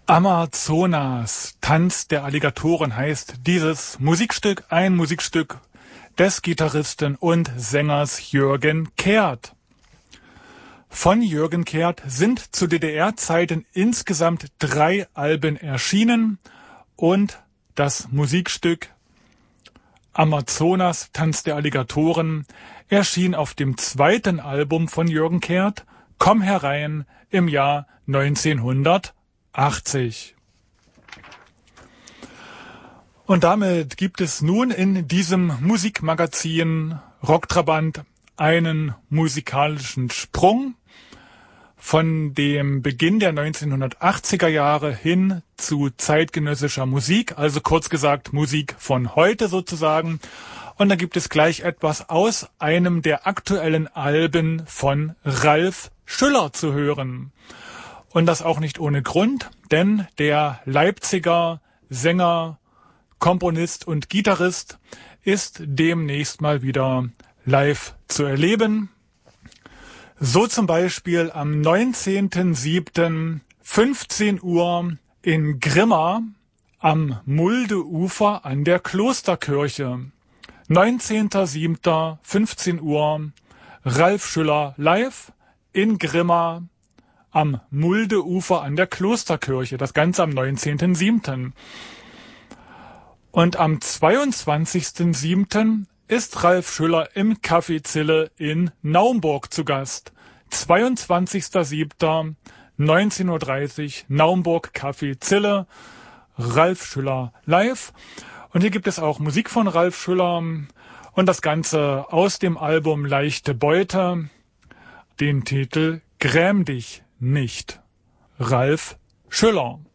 Amazonas, Tanz der Alligatoren heißt dieses Musikstück, ein Musikstück des Gitarristen und Sängers Jürgen Kert. Von Jürgen Kert sind zu DDR-Zeiten insgesamt 3 Alben erschienen und das Musikstück Amazonas, Tanz der Alligatoren erschien auf dem 2. Album von Jürgen Kert, Komm herein, im Jahr 1980. Und damit gibt es nun in diesem Musikmagazin Rocktrabant einen musikalischen Sprung von dem Beginn der 1980er Jahre hin zu zeitgenössischer Musik, also kurz gesagt Musik von heute sozusagen. Und da gibt es gleich etwas aus einem der aktuellen Alben von Ralf Schüller zu hören. Und das auch nicht ohne Grund, denn der Leipziger Sänger, Komponist und Gitarrist ist demnächst mal wieder live zu erleben. So zum Beispiel am 19.07. 15 Uhr in Grimma am Muldeufer an der Klosterkirche. 19.07. 15 Uhr Ralf Schüller live in Grimma am Muldeufer an der Klosterkirche. Das Ganze am 19.07. Und am 22.07. ist Ralf Schüller im Café Zille in Naumburg zu Gast. 22.07. 19.30 Uhr Naumburg Café Zille, Ralf Schüller live. Und hier gibt es auch Musik von Ralf Schüller und das Ganze aus dem Album Leichte Beute, den Titel Gräm dich nicht. Ralf Schüller.